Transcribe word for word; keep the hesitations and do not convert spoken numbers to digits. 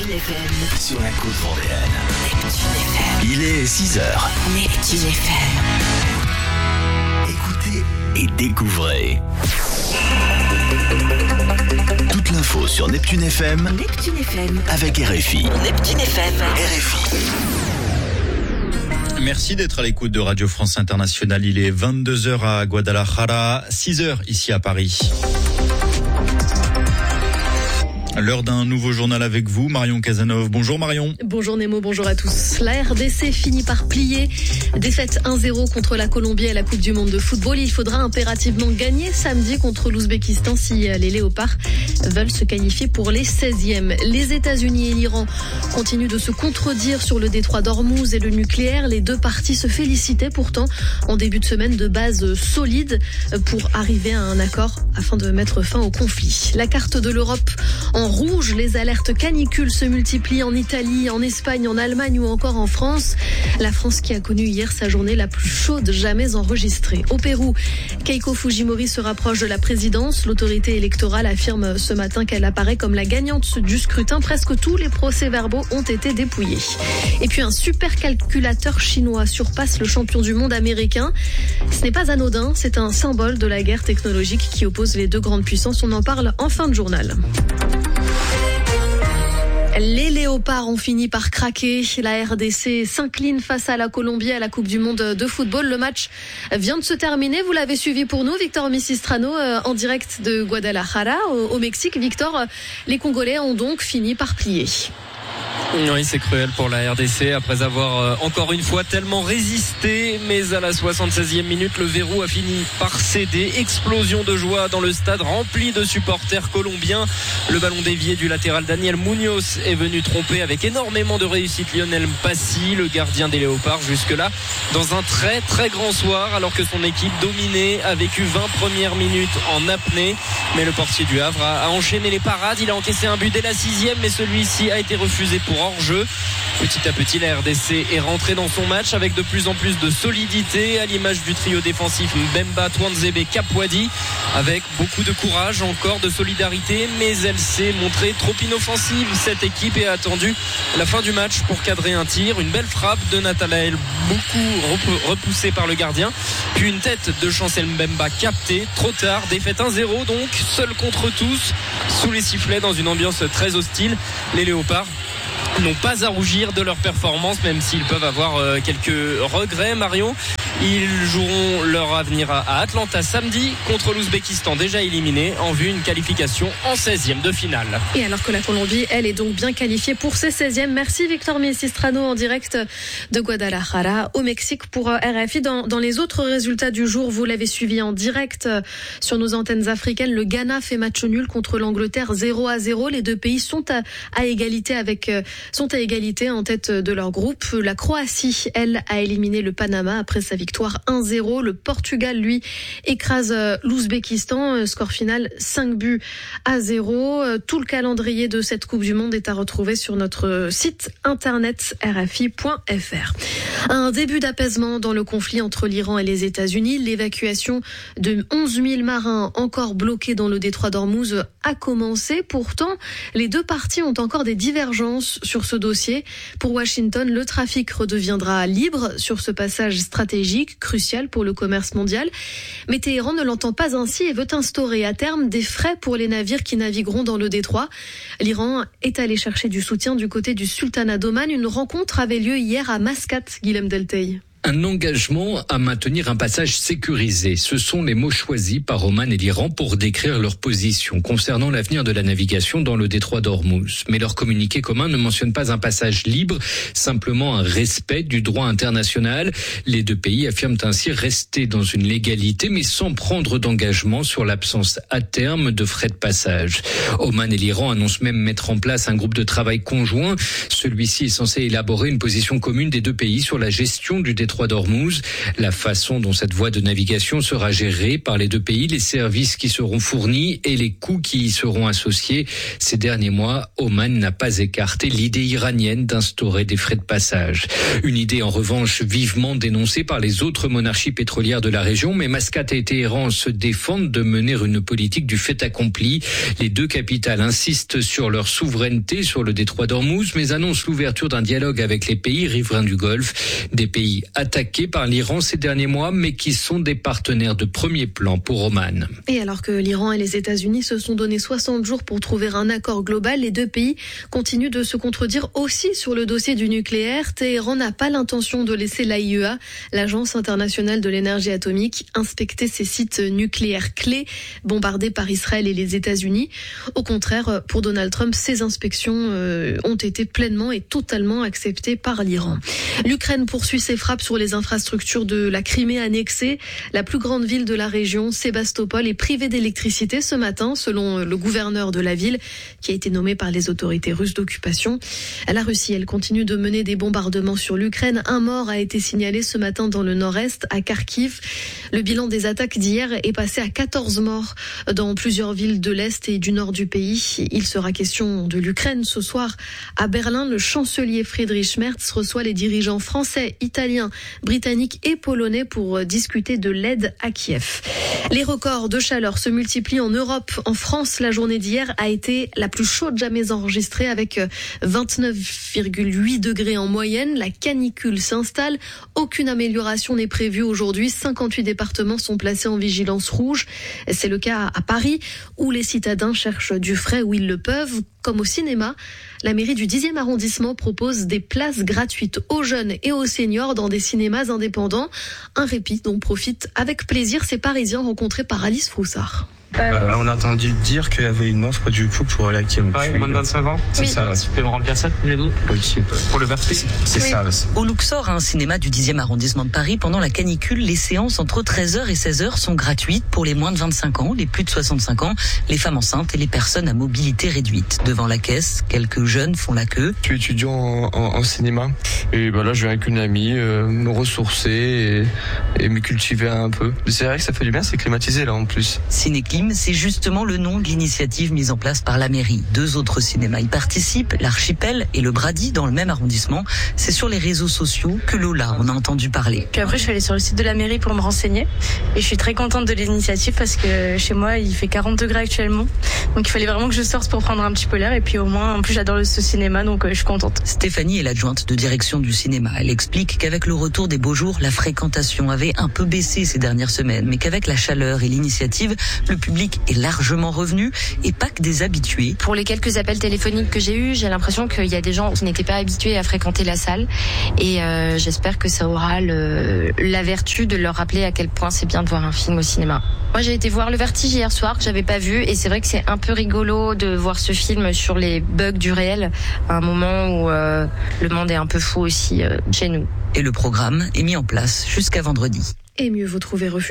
F M. Sur la côte vendéenne. Neptune F M. Il est six heures. Neptune F M. Écoutez et découvrez. Toute l'info sur Neptune F M. Neptune F M. Avec R F I. Neptune F M. R F I. Merci d'être à l'écoute de Radio France Internationale. Il est vingt-deux heures à Guadalajara, six heures ici à Paris. L'heure d'un nouveau journal avec vous, Marion Cazeneuve. Bonjour Marion. Bonjour Nemo, bonjour à tous. La R D C finit par plier. Défaite un zéro contre la Colombie à la Coupe du Monde de football. Il faudra impérativement gagner samedi contre l'Ouzbékistan si les Léopards veulent se qualifier pour les seizièmes. Les États-Unis et l'Iran continuent de se contredire sur le détroit d'Ormuz et le nucléaire. Les deux parties se félicitaient pourtant en début de semaine de bases solides pour arriver à un accord afin de mettre fin au conflit. La carte de l'Europe en rouge, les alertes canicules se multiplient en Italie, en Espagne, en Allemagne ou encore en France. La France qui a connu hier sa journée la plus chaude jamais enregistrée. Au Pérou, Keiko Fujimori se rapproche de la présidence. L'autorité électorale affirme ce matin qu'elle apparaît comme la gagnante du scrutin. Presque tous les procès-verbaux ont été dépouillés. Et puis un supercalculateur chinois surpasse le champion du monde américain. Ce n'est pas anodin, c'est un symbole de la guerre technologique qui oppose les deux grandes puissances. On en parle en fin de journal. Les Léopards ont fini par craquer. La R D C s'incline face à la Colombie à la Coupe du Monde de football. Le match vient de se terminer. Vous l'avez suivi pour nous, Victor Misistrano, en direct de Guadalajara, au Mexique. Victor, les Congolais ont donc fini par plier. Oui, c'est cruel pour la R D C après avoir euh, encore une fois tellement résisté, mais à la soixante-seizième minute, le verrou a fini par céder. Explosion de joie dans le stade rempli de supporters colombiens. Le ballon dévié du latéral Daniel Munoz est venu tromper avec énormément de réussite Lionel Mpassi, le gardien des Léopards, jusque-là dans un très très grand soir, alors que son équipe dominée a vécu vingt premières minutes en apnée. Mais le portier du Havre a, a enchaîné les parades. Il a encaissé un but dès la sixième, mais celui-ci a été refusé pour hors-jeu. Petit à petit, la R D C est rentrée dans son match avec de plus en plus de solidité, à l'image du trio défensif Mbemba, Twanzebe, Kapwadi, avec beaucoup de courage, encore de solidarité, mais elle s'est montrée trop inoffensive. Cette équipe a attendu la fin du match pour cadrer un tir, une belle frappe de Nathanaël, beaucoup repoussée par le gardien, puis une tête de Chancel Mbemba captée, trop tard, défaite un zéro donc, seul contre tous, sous les sifflets dans une ambiance très hostile. Les Léopards n'ont pas à rougir de leur performance, même s'ils peuvent avoir euh, quelques regrets. Marion, ils joueront leur avenir à Atlanta samedi contre l'Ouzbékistan, déjà éliminé, en vue d'une qualification en seizième de finale. Et alors que la Colombie, elle, est donc bien qualifiée pour ses seizièmes. Merci Victor Misistrano en direct de Guadalajara au Mexique pour R F I. Dans, dans les autres résultats du jour, vous l'avez suivi en direct sur nos antennes africaines. Le Ghana fait match nul contre l'Angleterre zéro à zéro. Les deux pays sont à, à égalité avec sont à égalité en tête de leur groupe. La Croatie, elle, a éliminé le Panama après sa victoire un zéro. Le Portugal, lui, écrase l'Ouzbékistan. Score final cinq buts à zéro. Tout le calendrier de cette Coupe du Monde est à retrouver sur notre site internet r f i point f r. Un début d'apaisement dans le conflit entre l'Iran et les États-Unis. L'évacuation de onze mille marins encore bloqués dans le détroit d'Ormuz a commencé. Pourtant, les deux parties ont encore des divergences sur ce dossier. Pour Washington, le trafic redeviendra libre sur ce passage stratégique, crucial pour le commerce mondial. Mais Téhéran ne l'entend pas ainsi et veut instaurer à terme des frais pour les navires qui navigueront dans le détroit. L'Iran est allé chercher du soutien du côté du sultanat d'Oman. Une rencontre avait lieu hier à Mascate, Guilhem Delteil. Un engagement à maintenir un passage sécurisé. Ce sont les mots choisis par Oman et l'Iran pour décrire leur position concernant l'avenir de la navigation dans le détroit d'Ormuz. Mais leur communiqué commun ne mentionne pas un passage libre, simplement un respect du droit international. Les deux pays affirment ainsi rester dans une légalité, mais sans prendre d'engagement sur l'absence à terme de frais de passage. Oman et l'Iran annoncent même mettre en place un groupe de travail conjoint. Celui-ci est censé élaborer une position commune des deux pays sur la gestion du détroit détroit d'Ormuz. La façon dont cette voie de navigation sera gérée par les deux pays, les services qui seront fournis et les coûts qui y seront associés. Ces derniers mois, Oman n'a pas écarté l'idée iranienne d'instaurer des frais de passage. Une idée en revanche vivement dénoncée par les autres monarchies pétrolières de la région, mais Mascate et Téhéran se défendent de mener une politique du fait accompli. Les deux capitales insistent sur leur souveraineté sur le détroit d'Ormuz, mais annoncent l'ouverture d'un dialogue avec les pays riverains du Golfe, des pays attaqués par l'Iran ces derniers mois, mais qui sont des partenaires de premier plan pour Oman. Et alors que l'Iran et les États-Unis se sont donné soixante jours pour trouver un accord global, les deux pays continuent de se contredire aussi sur le dossier du nucléaire. Téhéran n'a pas l'intention de laisser l'A I E A, l'Agence internationale de l'énergie atomique, inspecter ses sites nucléaires clés bombardés par Israël et les États-Unis. Au contraire, pour Donald Trump, ces inspections euh, ont été pleinement et totalement acceptées par l'Iran. L'Ukraine poursuit ses frappes sur les infrastructures de la Crimée annexée. La plus grande ville de la région, Sébastopol, est privée d'électricité ce matin, selon le gouverneur de la ville, qui a été nommé par les autorités russes d'occupation. La Russie, elle continue de mener des bombardements sur l'Ukraine. Un mort a été signalé ce matin dans le nord-est, à Kharkiv. Le bilan des attaques d'hier est passé à quatorze morts dans plusieurs villes de l'Est et du nord du pays. Il sera question de l'Ukraine ce soir. À Berlin, le chancelier Friedrich Merz reçoit les dirigeants français, italiens, britanniques et polonais pour discuter de l'aide à Kiev. Les records de chaleur se multiplient en Europe. En France, la journée d'hier a été la plus chaude jamais enregistrée avec vingt-neuf virgule huit degrés en moyenne. La canicule s'installe. Aucune amélioration n'est prévue aujourd'hui. cinquante-huit départements sont placés en vigilance rouge. C'est le cas à Paris où les citadins cherchent du frais où ils le peuvent. Comme au cinéma, la mairie du dixième arrondissement propose des places gratuites aux jeunes et aux seniors dans des cinémas indépendants. Un répit dont profitent avec plaisir ces Parisiens rencontrés par Alice Froussard. Euh, on a entendu dire qu'il y avait une offre du coup pour la qui ouais, moins de vingt-cinq ans. C'est oui. ça. Tu peux me remplir ça tous les deux? Oui. Pour le vertige. C'est oui. ça. Au Luxor, un cinéma du dixième arrondissement de Paris, pendant la canicule, les séances entre treize heures et seize heures sont gratuites pour les moins de vingt-cinq ans, les plus de soixante-cinq ans, les femmes enceintes et les personnes à mobilité réduite. Devant la caisse, quelques jeunes font la queue. Je suis étudiant en, en, en cinéma et ben là je viens avec une amie euh, me ressourcer et, et me cultiver un peu. C'est vrai que ça fait du bien, c'est climatisé là en plus. Cinéclim, c'est justement le nom de l'initiative mise en place par la mairie. Deux autres cinémas y participent, l'Archipel et le Brady dans le même arrondissement. C'est sur les réseaux sociaux que Lola en a entendu parler. Puis après je suis allée sur le site de la mairie pour me renseigner et je suis très contente de l'initiative parce que chez moi il fait quarante degrés actuellement. Donc il fallait vraiment que je sorte pour prendre un petit peu l'air et puis au moins en plus j'adore ce cinéma donc je suis contente. Stéphanie est l'adjointe de direction du cinéma. Elle explique qu'avec le retour des beaux jours, la fréquentation avait un peu baissé ces dernières semaines, mais qu'avec la chaleur et l'initiative, le public est largement revenu et pas que des habitués. Pour les quelques appels téléphoniques que j'ai eus, j'ai l'impression qu'il y a des gens qui n'étaient pas habitués à fréquenter la salle et euh, j'espère que ça aura le, la vertu de leur rappeler à quel point c'est bien de voir un film au cinéma. Moi j'ai été voir Le Vertige hier soir que j'avais pas vu et c'est vrai que c'est un peu rigolo de voir ce film sur les bugs du réel à un moment où euh, le monde est un peu fou aussi euh, chez nous. Et le programme est mis en place jusqu'à vendredi. Et mieux vous trouvez refuge.